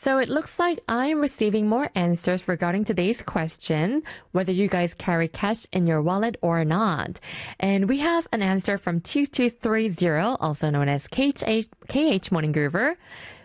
So it looks like I'm receiving more answers regarding today's question, whether you guys carry cash in your wallet or not. And we have an answer from 2230, also known as KH Morning Groover.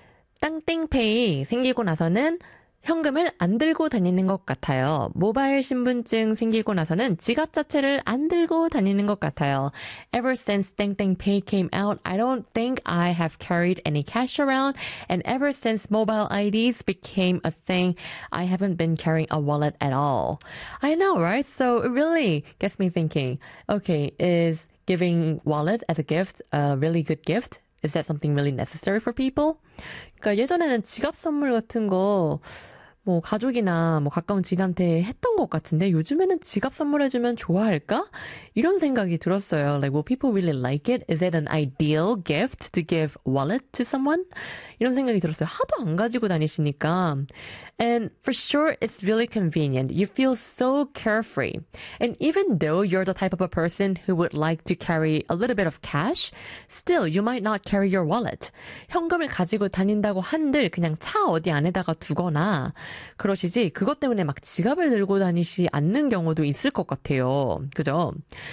땅땡페이 생기고 나서는 현금을 안 들고 다니는 것 같아요. 모바일 신분증 생기고 나서는 지갑 자체를 안 들고 다니는 것 같아요. Ever since 땡땡페이 came out, I don't think I have carried any cash around. And ever since mobile IDs became a thing, I haven't been carrying a wallet at all. I know, right? So it really gets me thinking, okay, is giving wallet as a gift a really good gift? Is that something really necessary for people? 그러니까 예전에는 지갑 선물 같은 거 뭐 가족이나 뭐 가까운 지인한테 했던 것 같은데 요즘에는 지갑 선물해주면 좋아할까? 이런 생각이 들었어요. Like, will people really like it? Is it an ideal gift to give wallet to someone? 이런 생각이 들었어요. 하도 안 가지고 다니시니까. And for sure, it's really convenient. You feel so carefree. And even though you're the type of a person who would like to carry a little bit of cash, still you might not carry your wallet. 현금을 가지고 다닌다고 한들 그냥 차 어디 안에다가 두거나 그러시지 그것 때문에 막 지갑을 들고 다니시 않는 경우도 있을 것 같아요. 그죠?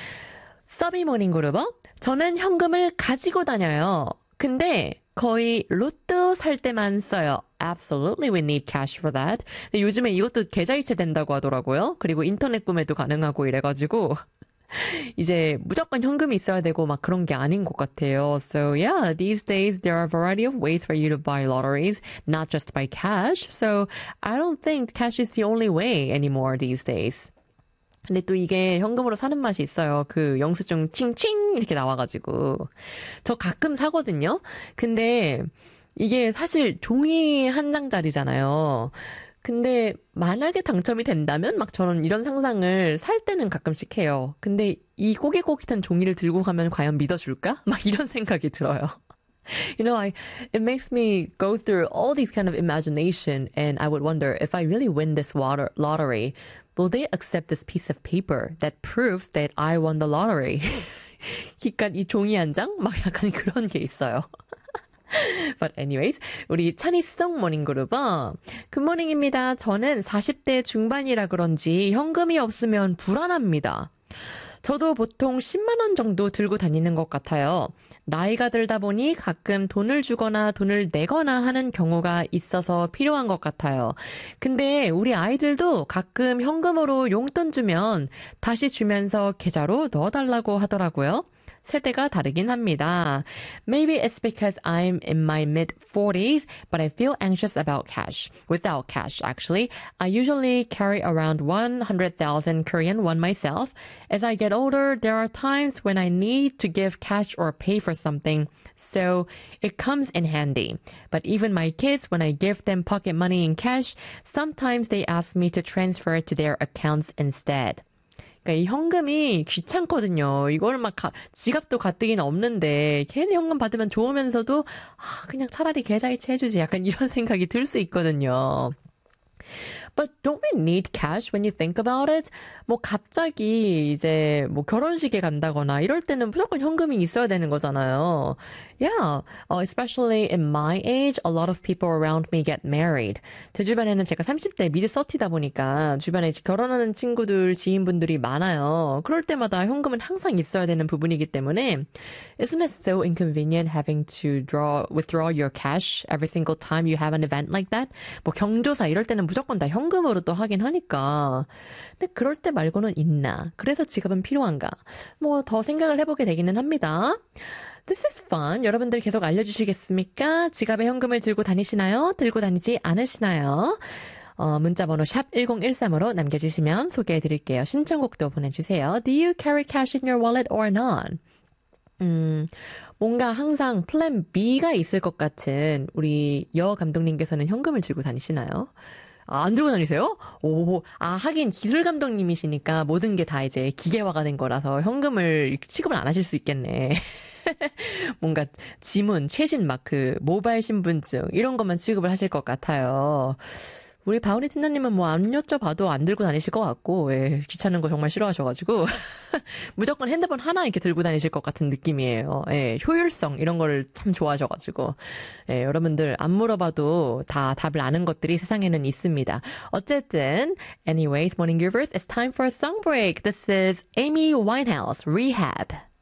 서비모닝 그루버 저는 현금을 가지고 다녀요. 근데 거의 로또 살 때만 써요. Absolutely, we need cash for that. 근데 요즘에 이것도 계좌이체 된다고 하더라고요. 그리고 인터넷 구매도 가능하고 이래가지고 이제 무조건 현금이 있어야 되고 막 그런 게 아닌 것 같아요. So yeah, these days there are a variety of ways for you to buy lotteries, not just by cash. So I don't think cash is the only way anymore these days. 근데 또 이게 현금으로 사는 맛이 있어요. 그 영수증 칭칭 이렇게 나와가지고. 저 가끔 사거든요. 근데 이게 사실 종이 한 장짜리잖아요. 근데 만약에 당첨이 된다면 막 저는 이런 상상을 살 때는 가끔씩 해요. 근데 이 꼬깃꼬깃한 종이를 들고 가면 과연 믿어줄까? 막 이런 생각이 들어요. You know, it makes me go through all these kind of imagination, and I would wonder if I really win this lottery, will they accept this piece of paper that proves that I won the lottery? 그러니까 이 종이 한 장? 막 약간 그런 게 있어요. But anyways, 우리 찬이송 모닝그룹은 굿모닝입니다. 저는 40대 중반이라 그런지 현금이 없으면 불안합니다. 저도 보통 10만 원 정도 들고 다니는 것 같아요. 나이가 들다 보니 가끔 돈을 주거나 돈을 내거나 하는 경우가 있어서 필요한 것 같아요. 근데 우리 아이들도 가끔 현금으로 용돈 주면 다시 주면서 계좌로 넣어달라고 하더라고요. 세대가 다르긴 합니다. Maybe it's because I'm in my mid-40s, but I feel anxious about cash. Without cash, actually. I usually carry around 100,000 Korean won myself. As I get older, there are times when I need to give cash or pay for something, so it comes in handy. But even my kids, when I give them pocket money in cash, sometimes they ask me to transfer it to their accounts instead. 그러니까 이 현금이 귀찮거든요. 이거를 막 지갑도 가뜩이나 없는데 괜히 현금 받으면 좋으면서도 그냥 차라리 계좌이체 해주지 약간 이런 생각이 들 수 있거든요. But don't we need cash when you think about it? 뭐 갑자기 이제 뭐 결혼식에 간다거나 이럴 때는 무조건 현금이 있어야 되는 거잖아요. Yeah, especially in my age, a lot of people around me get married. 제 주변에는 제가 30대 미드 30다 보니까 주변에 결혼하는 친구들, 지인분들이 많아요. 그럴 때마다 현금은 항상 있어야 되는 부분이기 때문에 isn't it so inconvenient having to withdraw your cash every single time you have an event like that? 뭐 경조사 이럴 때는 무조건 다 현금으로 또 하긴 하니까. 근데 그럴 때 말고는 있나? 그래서 지갑은 필요한가? 뭐 더 생각을 해보게 되기는 합니다. This is fun. 여러분들 계속 알려주시겠습니까? 지갑에 현금을 들고 다니시나요? 들고 다니지 않으시나요? 문자번호 샵 1013으로 남겨주시면 소개해드릴게요. 신청곡도 보내주세요. Do you carry cash in your wallet or not? 뭔가 항상 플랜 B가 있을 것 같은 우리 여 감독님께서는 현금을 들고 다니시나요? 안 들고 다니세요? 하긴 기술 감독님이시니까 모든 게 다 이제 기계화가 된 거라서 현금을 취급을 안 하실 수 있겠네. 뭔가 지문, 최신 막 모바일 신분증 이런 것만 취급을 하실 것 같아요. 우리 바운이 팀장님은 뭐 안 여쭤봐도 안 들고 다니실 것 같고, 예, 귀찮은 거 정말 싫어하셔가지고, 무조건 핸드폰 하나 이렇게 들고 다니실 것 같은 느낌이에요. 예, 효율성 이런 걸 참 좋아하셔가지고, 예, 여러분들 안 물어봐도 다 답을 아는 것들이 세상에는 있습니다. 어쨌든, anyways, morning givers, it's time for a song break. This is Amy Winehouse, Rehab.